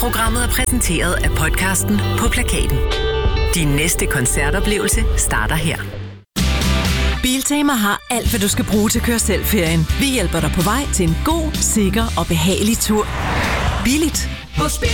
Programmet er præsenteret af podcasten På Plakaten. Din næste koncertoplevelse starter her. Biltema har alt, hvad du skal bruge til køre-selv-ferien. Vi hjælper dig på vej til en god, sikker og behagelig tur. Billigt. Hos